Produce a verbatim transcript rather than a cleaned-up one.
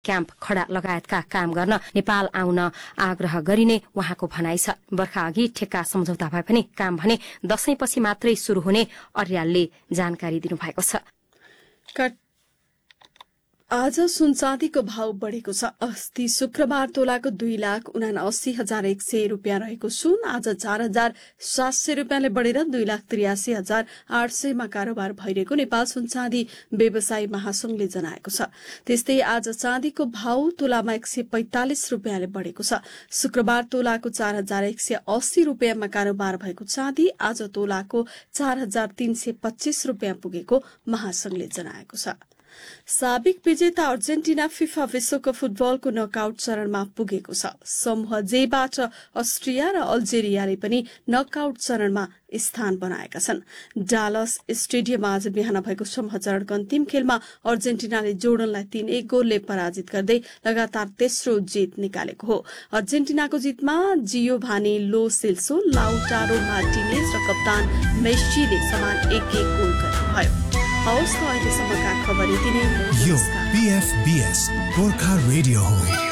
Camp खडा लगायतका काम गर्न नेपाल आउन आग्रह गरिने उहाँको भनाइ छ। बर्खा अघि ठेक्का सम्झौता भए पनि काम भने दशैंपछि मात्रै शुरू हुने अर्यालले जानकारी दिनुभएको छ। आज सुन चाँदीको भाव बढेको छ। अस्ति शुक्रबार तोलाको दुई लाख उनासी हजार एक सय रूपियाँ रहेको सुन आज चार हजार सात सय रूपियाँले बढेर दुई लाख त्रियासी हजार आठ सयमा कारोबार भइरहेको नेपाल सुन चाँदी व्यवसायी महासंघले जनाएको छ। त्यस्तै आज चाँदीको भाव तोलामा एक सय पैंतालिस रूपियाँले बढेको छ। शुक्रबार तोलाको चार हजार एक सय अस्सी रूपियाँमा कारोबार भएको चाँदी आज तोलाको चार हजार तीन सय पच्चीस रूपियाँ पुगेको महासंघले जनाएको छ। साबिक विजेता अर्जेन्टिना फिफा विश्वकप फुटबलको नकआउट चरणमा पुगेको छ। समूह जेबाट अस्ट्रिया र अल्जेरियाले पनि नकआउट चरणमा स्थान बनाएका छन्। डालस स्टेडियममा आज बिहान भएको समूह चरणको अन्तिम खेलमा अर्जेन्टिनाले जोर्डनलाई तीन एक गोलले पराजित गर्दै लगातार तेस्रो जित निकालेको हो। अर्जेन्टिनाको जितमा जियोभानी लो सेल्सो, लाउटारो मार्टिनेज र कप्तान मेस्सीले समान एक एक गोल गर्नुभयो। हवस् त अहिलेसम्मका खबर यति नै। यो पीएफबीएस गोर्खा रेडियो हो।